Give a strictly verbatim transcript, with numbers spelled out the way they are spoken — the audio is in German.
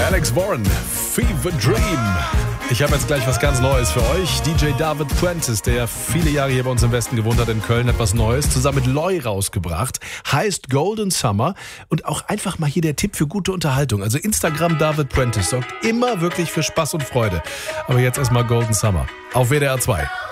Alex Warren, Fever Dream. Ich habe jetzt gleich was ganz Neues für euch. D J David Prentice, der viele Jahre hier bei uns im Westen gewohnt hat in Köln, hat was Neues zusammen mit Loy rausgebracht. Heißt Golden Summer. Und auch einfach mal hier der Tipp für gute Unterhaltung. Also Instagram David Prentice sorgt immer wirklich für Spaß und Freude. Aber jetzt erstmal Golden Summer auf W D R zwei.